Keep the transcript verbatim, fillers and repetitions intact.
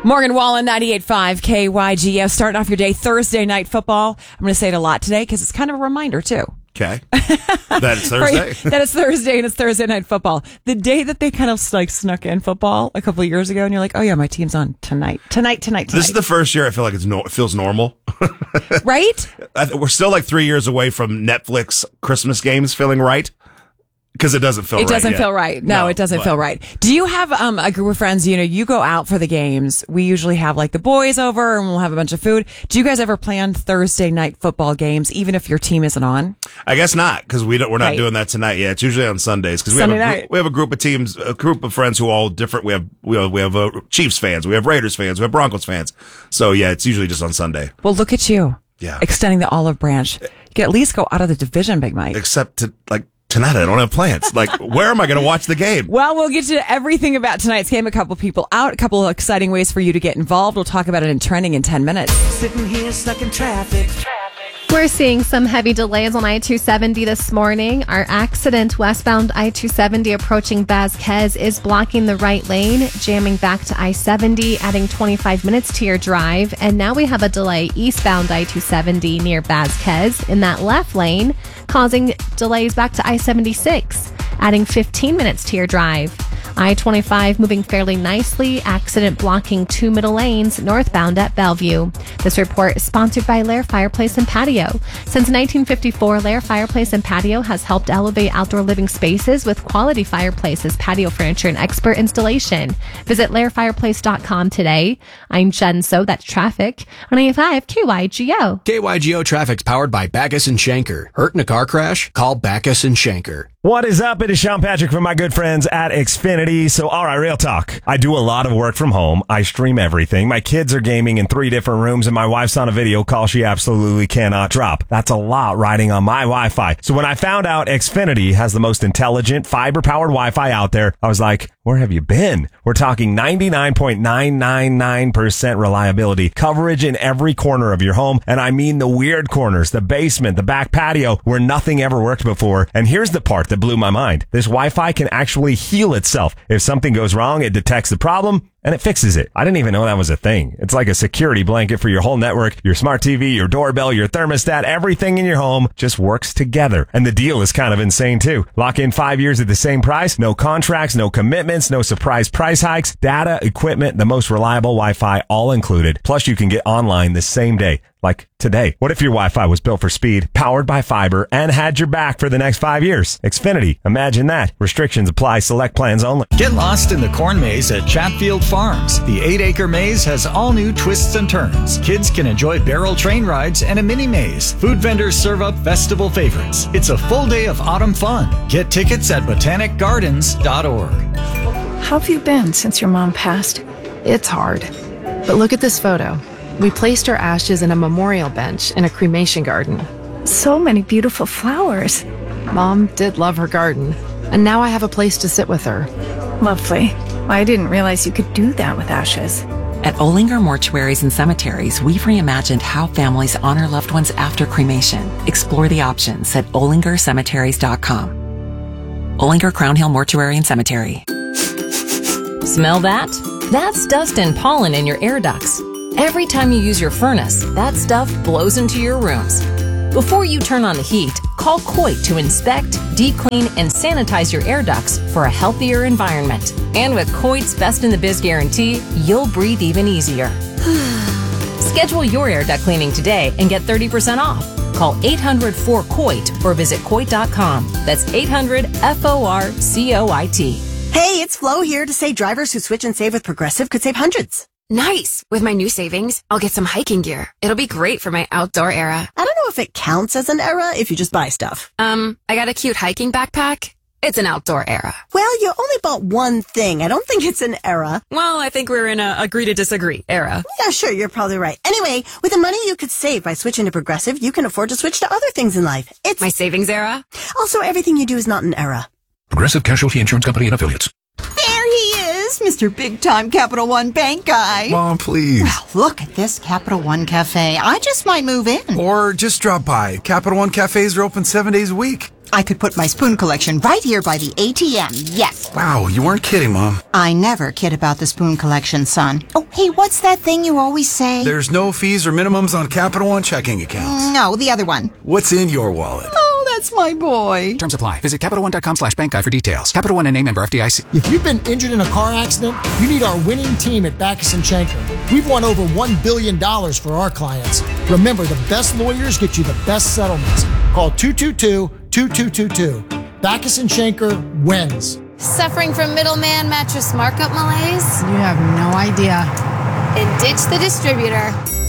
Morgan Wallen, ninety-eight point five K Y G O, starting off your day, Thursday night football. I'm going to say it a lot today because it's kind of a reminder, too. Okay. That it's Thursday? That it's Thursday and it's Thursday night football. The day that they kind of like snuck in football a couple of years ago, and you're like, oh, yeah, my team's on tonight. Tonight, tonight, tonight. This is the first year I feel like it's no, it feels normal. Right? I th- we're still like three years away from Netflix Christmas games feeling right. Because it doesn't feel it right. It doesn't yet. feel right. No, no it doesn't but. feel right. Do you have um, a group of friends, you know, you go out for the games. We usually have like the boys over and we'll have a bunch of food. Do you guys ever plan Thursday night football games, even if your team isn't on? I guess not, because we don't, we're not right. doing that tonight yet. It's usually on Sundays. Because we, Sunday have a night. gr- we have a group of teams, a group of friends who are all different. We have, we have, we have uh, Chiefs fans, we have Raiders fans, we have Broncos fans. So yeah, it's usually just on Sunday. Well, look at you. Yeah. Extending the olive branch. You can at least go out of the division, Big Mike. Except to, like, tonight, I don't have plans. Like, where am I going to watch the game? Well, we'll get to everything about tonight's game. A couple people out, a couple of exciting ways for you to get involved. We'll talk about it in trending in ten minutes. Sitting here stuck in traffic. We're seeing some heavy delays on I two seventy this morning. Our accident westbound I two seventy approaching Vasquez is blocking the right lane, jamming back to I seventy, adding twenty-five minutes to your drive. And now we have a delay eastbound I two seventy near Vasquez in that left lane, causing delays back to I seventy-six, adding fifteen minutes to your drive. I twenty-five moving fairly nicely, accident blocking two middle lanes northbound at Bellevue. This report is sponsored by Lair Fireplace and Patio. Since nineteen fifty-four, Lair Fireplace and Patio has helped elevate outdoor living spaces with quality fireplaces, patio furniture, and expert installation. Visit lair fireplace dot com today. I'm Jen So, that's traffic on A F I K Y G O. K Y G O traffic's powered by Backus and Shanker. Hurt in a car crash? Call Backus and Shanker. What is up? It is Sean Patrick from my good friends at Xfinity. So, all right, real talk. I do a lot of work from home. I stream everything. My kids are gaming in three different rooms, and my wife's on a video call she absolutely cannot drop. That's a lot riding on my Wi-Fi. So when I found out Xfinity has the most intelligent fiber-powered Wi-Fi out there, I was like, where have you been? We're talking ninety-nine point nine nine nine percent reliability, coverage in every corner of your home, and I mean the weird corners, the basement, the back patio, where nothing ever worked before. And here's the part that blew my mind. This Wi-Fi can actually heal itself. If something goes wrong, it detects the problem and it fixes it. I didn't even know that was a thing. It's like a security blanket for your whole network, your smart T V, your doorbell, your thermostat, everything in your home just works together. And the deal is kind of insane too. Lock in five years at the same price, no contracts, no commitments, no surprise price hikes, data, equipment, the most reliable Wi-Fi all included. Plus you can get online the same day. Like today. What if your Wi-Fi was built for speed, powered by fiber, and had your back for the next five years? Xfinity. Imagine that. Restrictions apply. Select plans only. Get lost in the corn maze at Chatfield Farms. The eight-acre maze has all new twists and turns. Kids can enjoy barrel train rides and a mini maze. Food vendors serve up festival favorites. It's a full day of autumn fun. Get tickets at botanic gardens dot org. How have you been since your mom passed? It's hard. But look at this photo. We placed her ashes in a memorial bench in a cremation garden. So many beautiful flowers. Mom did love her garden, and now I have a place to sit with her. Lovely. Well, I didn't realize you could do that with ashes. At Olinger Mortuaries and Cemeteries, we've reimagined how families honor loved ones after cremation. Explore the options at olinger cemeteries dot com. Olinger Crown Hill Mortuary and Cemetery. Smell that? That's dust and pollen in your air ducts. Every time you use your furnace, that stuff blows into your rooms. Before you turn on the heat, call Coit to inspect, deep clean, and sanitize your air ducts for a healthier environment. And with Coit's Best in the Biz guarantee, you'll breathe even easier. Schedule your air duct cleaning today and get thirty percent off. Call eight hundred four COIT or visit coit dot com. That's eight hundred F O R C O I T. Hey, it's Flo here to say drivers who switch and save with Progressive could save hundreds. Nice! With my new savings, I'll get some hiking gear. It'll be great for my outdoor era. I don't know if it counts as an era if you just buy stuff. Um, I got a cute hiking backpack. It's an outdoor era. Well, you only bought one thing. I don't think it's an era. Well, I think we're in a agree to disagree era. Yeah, sure, you're probably right. Anyway, with the money you could save by switching to Progressive, you can afford to switch to other things in life. It's my savings era. Also, everything you do is not an era. Progressive Casualty Insurance Company and Affiliates. There he is, Mister Big Time Capital One Bank guy. Mom, please. Well, look at this Capital One Cafe. I just might move in. Or just drop by. Capital One cafes are open seven days a week. I could put my spoon collection right here by the A T M. Yes. Wow, you weren't kidding, Mom. I never kid about the spoon collection, son. Oh, hey, what's that thing you always say? There's no fees or minimums on Capital One checking accounts. No, the other one. What's in your wallet? Oh, that's my boy. Terms apply. Visit CapitalOne.com slash bank guy for details. Capital One and A member F D I C. If you've been injured in a car accident, you need our winning team at Backus and Schenker. We've won over one billion dollars for our clients. Remember, the best lawyers get you the best settlements. Call two two two, two two two two. Backus and Schenker wins. Suffering from middleman mattress markup malaise? You have no idea. Then ditch the distributor.